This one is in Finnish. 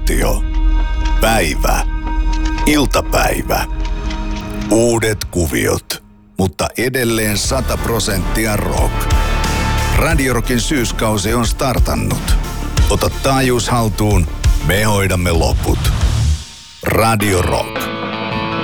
Radio. Päivä. Iltapäivä. Uudet kuviot, mutta edelleen 100% rock. Radio Rockin syyskausi on startannut. Ota taajuus haltuun, me hoidamme loput. Radio Rock.